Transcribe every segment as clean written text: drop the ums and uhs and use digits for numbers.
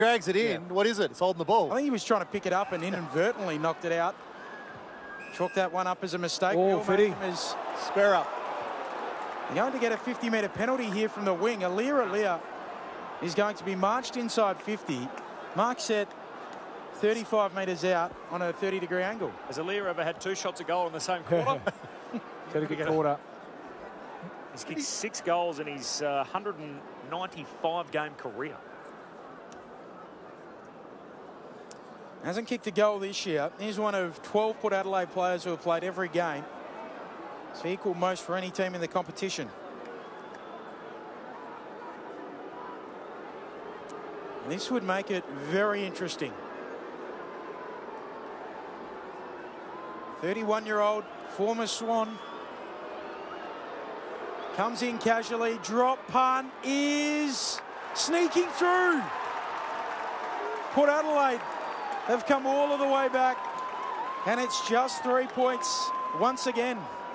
drags it in. Yeah. What is it? It's holding the ball. I think he was trying to pick it up and inadvertently knocked it out. Chalk that one up as a mistake. Oh, Fitty. Square up. They're going to get a 50-metre penalty here from the wing. Aliir is going to be marched inside 50. Mark set 35 metres out on a 30-degree angle. Has Aliir ever had 2 shots a goal in the same quarter? Got a good quarter. He's kicked 6 goals in his 195-game career. Hasn't kicked a goal this year. He's one of 12 Port Adelaide players who have played every game. It's equal most for any team in the competition. And this would make it very interesting. 31-year-old former Swan comes in casually. Drop punt is sneaking through. Port Adelaide have come all of the way back, and it's just 3 points once again.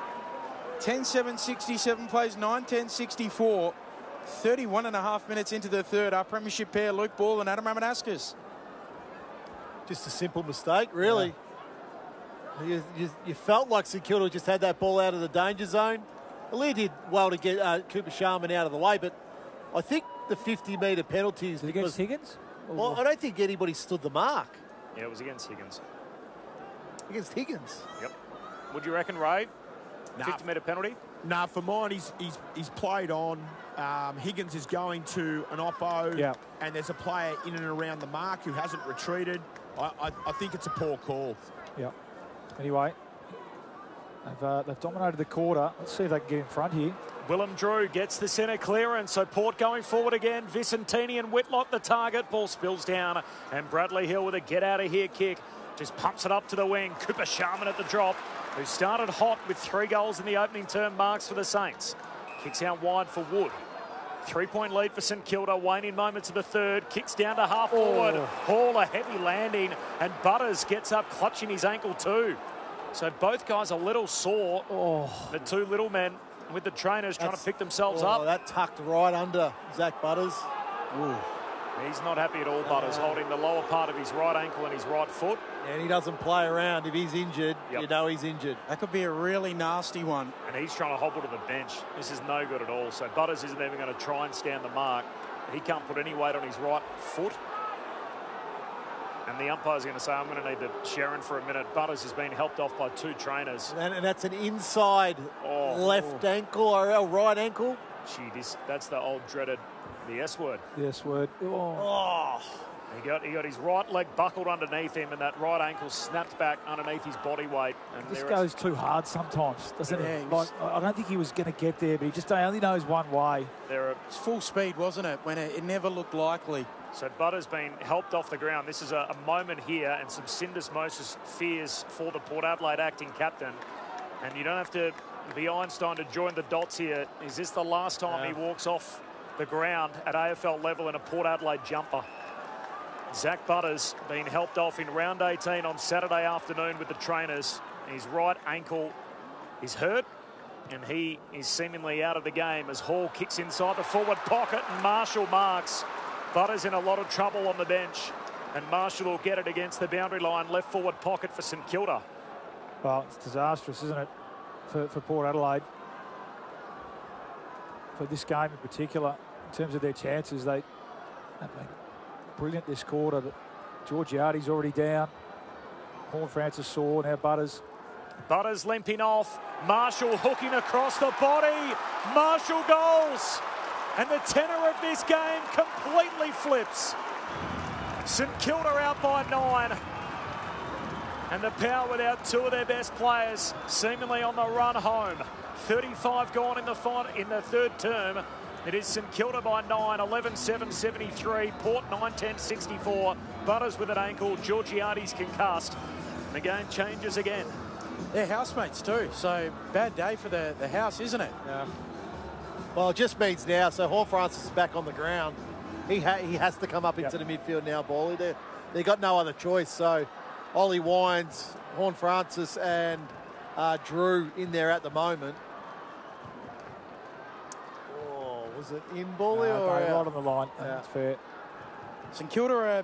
10-7-67 plays 9-10-64. 31.5 minutes into the third. Our premiership pair, Luke Ball and Adam Ramanaskas. Just a simple mistake, really. Yeah. You felt like St Kilda just had that ball out of the danger zone. Aliir did well to get Cooper Sharman out of the way, but I think the 50-metre penalties... Against Higgins? Well, I don't think anybody stood the mark. Yeah, it was against Higgins. Against Higgins? Yep. Would you reckon, Ray? 50-metre penalty? Nah, for mine, he's played on. Higgins is going to an oppo, and there's a player in and around the mark who hasn't retreated. I think it's a poor call. Yeah. Anyway, they've dominated the quarter. Let's see if they can get in front here. Willem Drew gets the centre clearance, so Port going forward again. Vicentini and Whitlock the target. Ball spills down, and Bradley Hill with a get-out-of-here kick. Just pumps it up to the wing. Cooper Sharman at the drop, who started hot with 3 goals in the opening term marks for the Saints. Kicks out wide for Wood. 3-point lead for St Kilda. Waning moments of the third. Kicks down to half forward. Hall a heavy landing, and Butters gets up clutching his ankle too. So both guys a little sore. The 2 little men with the trainers trying to pick themselves up. That tucked right under Zach Butters. Ooh. He's not happy at all, Butters, holding the lower part of his right ankle and his right foot. And he doesn't play around. If he's injured, you know he's injured. That could be a really nasty one. And he's trying to hobble to the bench. This is no good at all. So Butters isn't even going to try and stand the mark. He can't put any weight on his right foot. And the umpire's going to say, I'm going to need the Sharon for a minute. Butters has been helped off by 2 trainers. And that's an inside left ankle or right ankle. Gee, that's the old dreaded, the S word. The S word. He got his right leg buckled underneath him, and that right ankle snapped back underneath his body weight. And this goes too hard sometimes, doesn't it? Like, I don't think he was going to get there, but he just only knows one way. It's full speed, wasn't it, when it never looked likely. So Butters been helped off the ground. This is a moment here, and some syndesmosis fears for the Port Adelaide acting captain. And you don't have to be Einstein to join the dots here. Is this the last time he walks off the ground at AFL level in a Port Adelaide jumper? Zach Butters being helped off in round 18 on Saturday afternoon with the trainers. His right ankle is hurt, and he is seemingly out of the game as Hall kicks inside the forward pocket, and Marshall marks. Butters in a lot of trouble on the bench, and Marshall will get it against the boundary line, left forward pocket for St Kilda. Well, it's disastrous, isn't it, for Port Adelaide? For this game in particular, in terms of their chances, they've been brilliant this quarter. But Georgiades already down. Horne-Francis sore, now Butters. Butters limping off. Marshall hooking across the body. Marshall goals. And the tenor of this game completely flips. St Kilda out by 9. And the Power without 2 of their best players, seemingly on the run home. 35 gone in the third term. It is St Kilda by 9, 11-7-73. Port 9-10-64. Butters with an ankle. Georgiades concussed. And the game changes again. They're housemates too, so bad day for the house, isn't it? Yeah. Well, it just means now, so Horne-Francis is back on the ground. He has to come up into the midfield now, Bally. They got no other choice, so Ollie Wines, Horne-Francis and Drew in there at the moment. Oh, was it in, Bally? Right on the line. Yeah. That's fair. St Kilda are